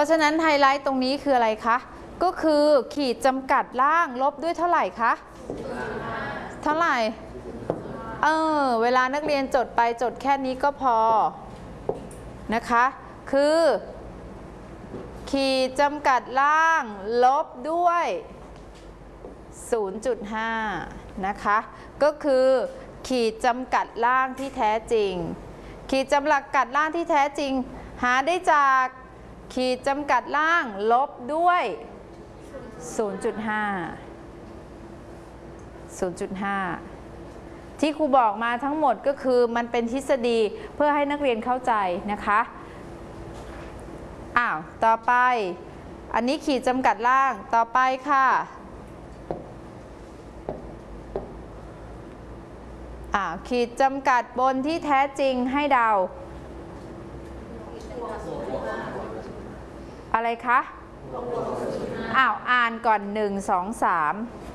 ราะฉะนั้นไฮไลท์ตรงนี้คืออะไรคะก็คือขีดจำกัดล่างลบด้วยเท่าไหร่คะเท่าไหร่เวลานักเรียนจดไปจดแค่นี้ก็พอนะคะคือขีดจำกัดล่างลบด้วย 0.5 นะคะก็คือขีดจำกัดล่างที่แท้จริงขีดจำกัดล่างที่แท้จริงหาได้จากขีดจำกัดล่างลบด้วย 0.5 ที่ครูบอกมาทั้งหมดก็คือมันเป็นทฤษฎีเพื่อให้นักเรียนเข้าใจนะคะต่อไปอันนี้ขีดจำกัดล่างต่อไปค่ะขีดจำกัดบนที่แท้จริงให้เดาอะไรคะอ่านก่อน1 2 3